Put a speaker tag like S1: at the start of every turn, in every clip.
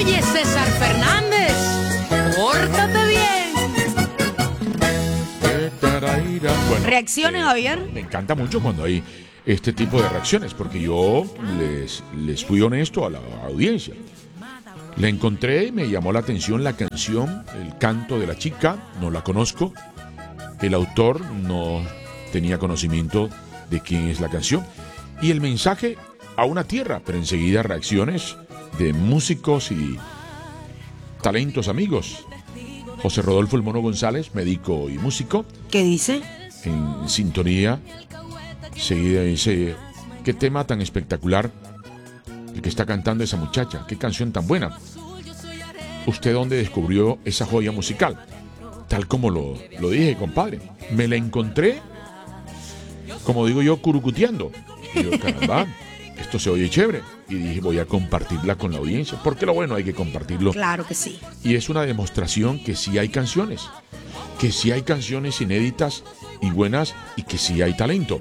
S1: Oye, César Fernández, pórtate bien.
S2: Bueno,
S3: ¿Reacciones, Javier?
S2: me encanta mucho cuando hay este tipo de reacciones, porque yo les fui honesto a la audiencia. La encontré, me llamó la atención la canción, el canto de la chica, no la conozco. El autor no tenía conocimiento de quién es la canción. Y el mensaje a una tierra, pero enseguida reacciones de músicos y talentos amigos. José Rodolfo El Mono González, médico y músico,
S3: ¿Qué dice?
S2: en sintonía. Seguida dice, qué tema tan espectacular el que está cantando esa muchacha, qué canción tan buena. ¿Usted dónde descubrió esa joya musical? Tal como lo dije, compadre. Me la encontré, como digo yo, curucuteando. Y yo, caramba, esto se oye chévere. Y dije, voy a compartirla con la audiencia, porque lo bueno hay que compartirlo.
S3: Claro que sí.
S2: Y es una demostración que sí hay canciones, que sí hay canciones inéditas y buenas, y que sí hay talento.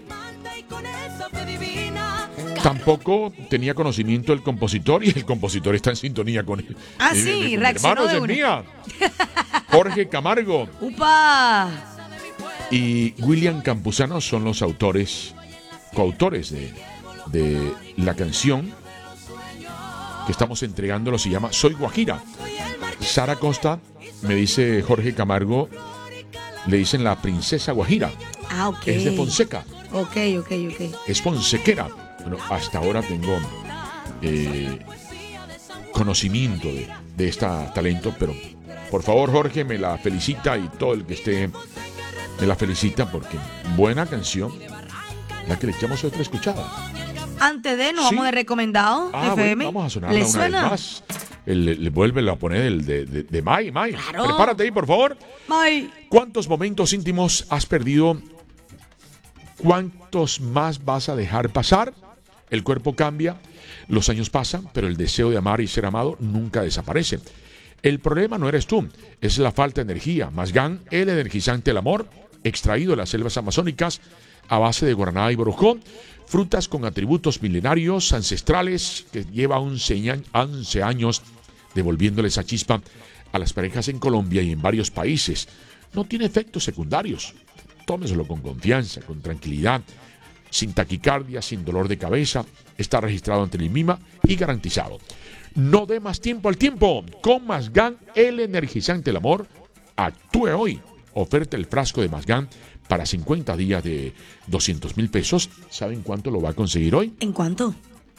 S2: Tampoco tenía conocimiento el compositor, y el compositor está en sintonía con él.
S3: Ah, sí, reaccionó de
S2: Hermanos, es
S3: una.
S2: mía. Jorge Camargo
S3: ¡Upa!
S2: y William Campuzano son los coautores de la canción que estamos entregándolo. Se llama Soy Guajira. Sara Costa, me dice Jorge Camargo, le dicen la princesa Guajira.
S3: Ah, ok.
S2: Es de Fonseca,
S3: Ok.
S2: es fonsequera. Bueno, hasta ahora tengo conocimiento de este talento, pero por favor, Jorge, me la felicita, y todo el que esté me la felicita, porque buena canción, la que le echamos otra escuchada.
S3: Antes de, nos
S2: Sí.
S3: vamos de recomendado,
S2: Bueno,
S3: FM.
S2: vamos a sonarla
S3: ¿Le
S2: una
S3: suena?
S2: vez más. Le vuelve a poner el de Mai.
S3: Claro.
S2: Prepárate ahí, por favor.
S3: Ay,
S2: ¿Cuántos momentos íntimos has perdido? ¿Cuántos más vas a dejar pasar? El cuerpo cambia, los años pasan, pero el deseo de amar y ser amado nunca desaparece. El problema no eres tú, es la falta de energía. Mazgán, el energizante del amor, extraído de las selvas amazónicas a base de guaraná y borojó, frutas con atributos milenarios, ancestrales, que lleva 11 años devolviéndole esa chispa a las parejas en Colombia y en varios países. No tiene efectos secundarios. Tómeselo con confianza, con tranquilidad, sin taquicardia, sin dolor de cabeza. Está registrado ante el INVIMA y garantizado. No dé más tiempo al tiempo. Con Mazgán, el energizante del amor, actúe hoy. Oferta el frasco de Mazgán para 50 días de 200,000 pesos. ¿Saben cuánto lo va a conseguir hoy?
S3: ¿en cuánto?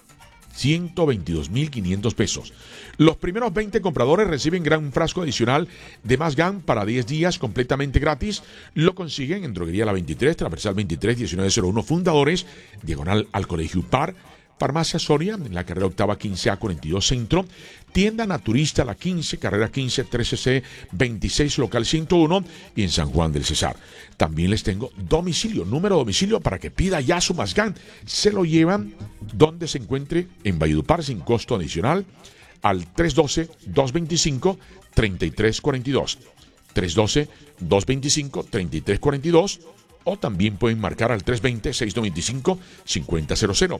S2: 122,500 pesos. Los primeros 20 compradores reciben gran frasco adicional de Mazgán para 10 días completamente gratis. Lo consiguen en Droguería La 23, Transversal 23, 1901 Fundadores, diagonal al Colegio Par. Farmacia Soria, en la carrera octava 15A 42 Centro. Tienda Naturista, la 15, carrera 15, 13C 26, local 101, y en San Juan del Cesar. También les tengo domicilio, número de domicilio para que pida ya su Mazgán. Se lo llevan donde se encuentre en Valledupar sin costo adicional al 312-225-3342. 312-225-3342. O también pueden marcar al 320-695-5000.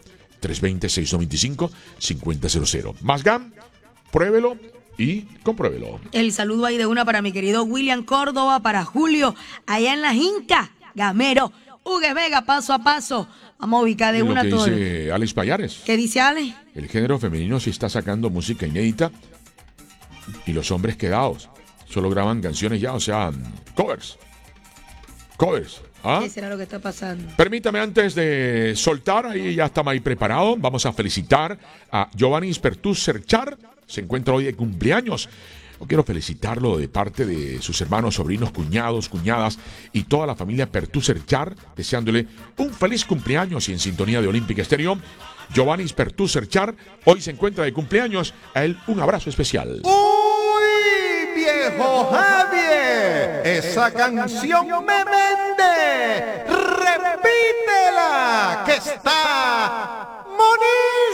S2: 320-695-5000. Mazgán, pruébelo y compruébelo.
S3: El saludo ahí de una para mi querido William Córdoba, para Julio, allá en la Jinca, Gamero, Hugue Vega, paso a paso. Vamos a ubicar de
S2: Y lo
S3: una
S2: que
S3: todo.
S2: dice Alex Payares.
S3: ¿Qué dice Ale?
S2: El género femenino sí está sacando música inédita, y los hombres quedados solo graban canciones ya, o sea, covers. ¿Ah?
S3: ¿Qué será lo que está pasando?
S2: Permítame, antes de soltar, ahí ya estamos ahí preparados. Vamos a felicitar a Giovanni Spertus Serchar. Se encuentra hoy de cumpleaños. Yo quiero felicitarlo de parte de sus hermanos, sobrinos, cuñados, cuñadas y toda la familia Pertus Serchar, deseándole un feliz cumpleaños, y en sintonía de Olímpica Estéreo. Giovanni Spertus Serchar hoy se encuentra de cumpleaños. A él un abrazo especial.
S4: ¡Uy, viejo Javier! Esa canción me vende. Repítela, que está